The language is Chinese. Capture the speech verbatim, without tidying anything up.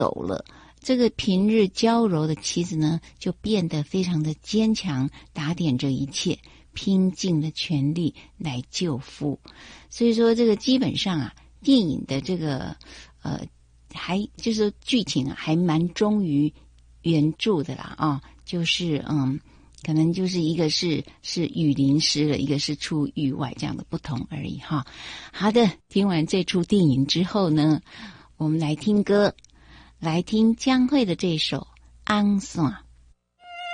走了。这个平日娇柔的妻子呢，就变得非常的坚强，打点这一切，拼尽了全力来救夫。所以说，这个基本上啊，电影的这个呃，还就是剧情啊，还蛮忠于原著的啦啊，就是嗯，可能就是一个是是雨淋湿了，一个是出意外这样的不同而已哈。好的，听完这出电影之后呢，我们来听歌。来听江蕙的这首《安算》。